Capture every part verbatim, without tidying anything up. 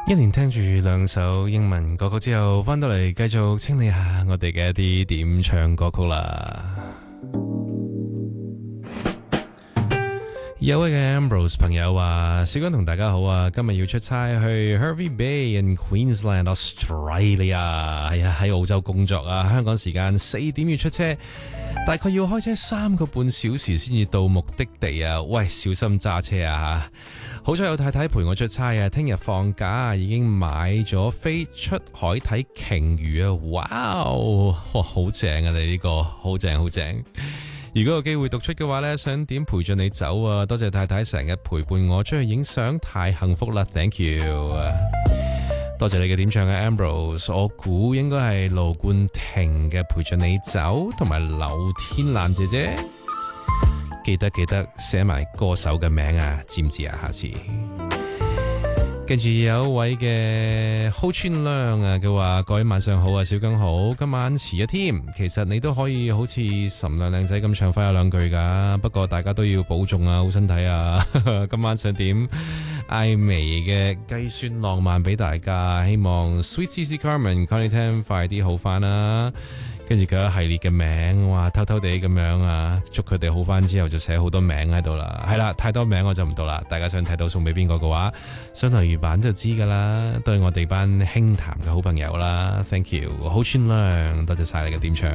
一連聽住兩首英文歌曲之後，翻到嚟繼續清理下我哋嘅一啲點唱歌曲啦。有位嘅 Ambrose 朋友話：小剛同大家好啊，今日要出差去 Hervey Bay in Queensland, Australia。係啊，喺澳洲工作啊，香港時間四點要出車，大概要開車三個半小時先至到目的地啊！喂，小心揸車啊！好彩有太太陪我出差啊！聽日放假已經買咗飛出海睇鯨魚啊！哇，哇，好正啊！你呢個好正好正。如果有機會讀出嘅話呢，想點陪住你走啊？多謝太太成日陪伴我出去影相，太幸福啦 ！Thank you，多謝你嘅點唱嘅 Ambrose， 我估應該係盧冠廷嘅陪住你走，同埋劉天蘭姐姐，記得記得寫埋歌手嘅名啊，知唔知啊？下次。跟住有一位嘅好川亮啊，佢話各位晚上好啊，小剛好，今晚遲咗添，其實你都可以好似岑亮靚仔咁唱翻有兩句噶，不過大家都要保重啊，好身體啊。今晚想點艾薇嘅計算浪漫俾大家，希望 Sweet Cici Carmen Connie Tam 快啲好翻啦。跟住佢有一系列嘅名，哇，偷偷地咁樣啊，祝佢哋好翻之後就寫好多名喺度啦。係啦，太多名我就唔讀啦。大家想睇到送俾邊個嘅話，上留言版就知噶啦，都係我哋班輕談嘅好朋友啦。Thank you， 好串亮，多謝晒你嘅點唱。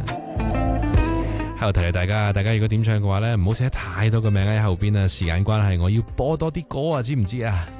喺度提提大家，大家如果點唱嘅話呢，唔好寫太多個名喺後邊啊，時間關係，我要播多啲歌啊，知唔知啊？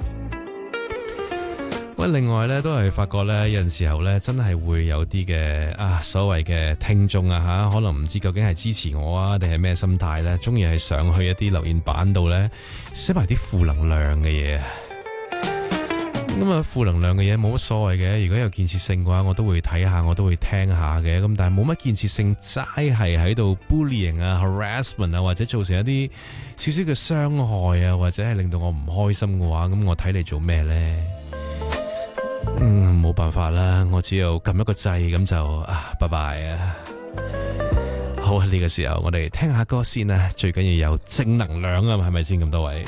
喂，另外咧都係發覺咧，有陣時候咧真係會有啲嘅啊所謂嘅聽眾啊吓，可能唔知究竟係支持我啊，定係咩心態咧，中意係上去一啲留言板度咧寫埋啲負能量嘅嘢。咁啊，負能量嘅嘢冇乜所謂嘅，如果有建設性嘅話，我都會睇下，我都會聽下嘅。咁但係冇乜建設性，齋係喺度 bullying 啊、harassment 啊，或者造成一啲少少嘅傷害啊，或者係令到我唔開心嘅話，咁我睇嚟做咩咧？嗯，冇辦法啦，我只有撳一個掣咁就啊，拜拜啊！好啊，呢個時候我哋聽下歌先啊，最緊要有正能量啊，係咪先？咁多位，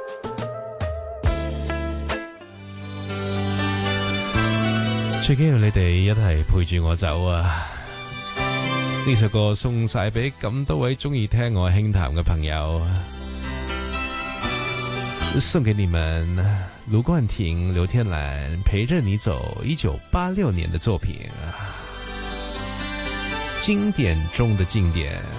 最緊要你哋一齊陪住我走啊！呢首歌送晒俾咁多位中意聽我輕談嘅朋友，送給你們。盧冠廷、劉天蘭陪着你走，一九八六年的作品，經典中的經典。